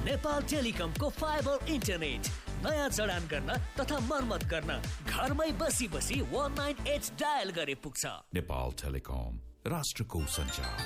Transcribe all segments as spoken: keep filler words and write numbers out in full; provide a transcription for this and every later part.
Nepal टेलिकमको fibre internet नयाँ जडान गर्न तथा मर्मत गर्न घरमै बसी बसी वन नाइन एट डायल गरे पुग्छ। नेपाल टेलिकम, राष्ट्रको सञ्चार।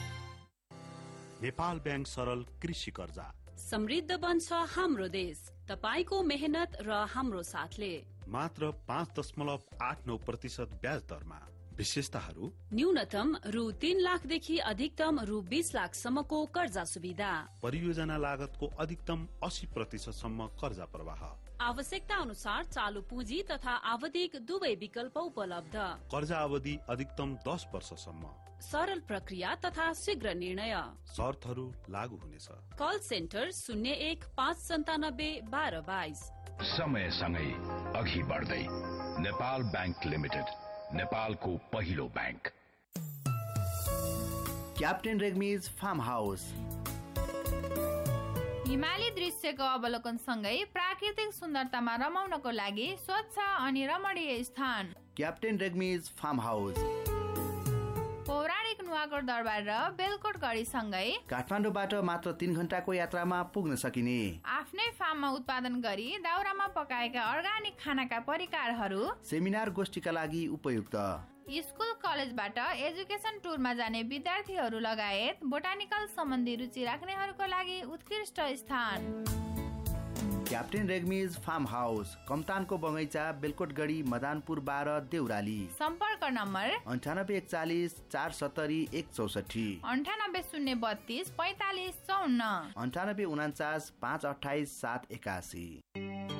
नेपाल बैंक सरल कृषि कर्जा। समृद्ध बन्छ हाम्रो देश तपाईको मेहनत र हाम्रो साथले। मात्र पाँच दशमलव आठ नौ प्रतिशत ब्याज दरमा। विशेषताहरू न्यूनतम रु तीन लाखदेखि अधिकतम रु बीस लाखसम्मको कर्जा सुविधा। परियोजना लागतको अधिकतम अस्सी प्रतिशतसम्म कर्जा प्रवाह। आवश्यकता अनुसार चालू पुँजी तथा आवधिक दुवै विकल्प उपलब्ध। कर्जा अवधि अधिकतम दस वर्षसम्म। सरल प्रक्रिया तथा शीघ्र निर्णय। शर्तहरू लागू हुनेछ। कल सेन्टर शून्य एक पाँच सन्तानब्बे बाह्र बाइस। समय सँगै अघि बढ्दै नेपाल बैंक लिमिटेड, नेपालको पहिलो बैंक। Captain रेग्मीज farm house. हिमाली दृश्यको अवलोकन सँगै प्राकृतिक सुन्दरतामा रमाउनको लागि स्वच्छ अनि रमणीय स्थान क्याप्टेन रेग्मीज फार्म हाउस। पौराणिक नुवाकोट दरबार र बेलकोट गढी सँगै काठमाडौँबाट मात्र तीन घण्टाको यात्रामा पुग्न सकिने आफ्नै फार्ममा उत्पादन गरी दाउरामा पकाएका अर्गानिक खानाका परिकारहरू सेमिनार गोष्ठीका लागि उपयुक्त। स्कुल कलेजबाट एजुकेसन टुरमा जाने विद्यार्थीहरू लगायत बोटानिकल सम्बन्धी रुचि राख्नेहरूको लागि उत्कृष्ट स्थान क्याप्टेन रेग्मीज फार्म हाउस, कमतानको बगैँचा, बेलकोटगढी, मदानपुर बाह्र, देउराली। सम्पर्क नम्बर अन्ठानब्बे एकचालिस चार सत्तरी एक चौसठी, अन्ठानब्बे शून्य बत्तीस पैतालिस चौन्न, अन्ठानब्बे उनाचास पाँच अठाइस सात एकासी।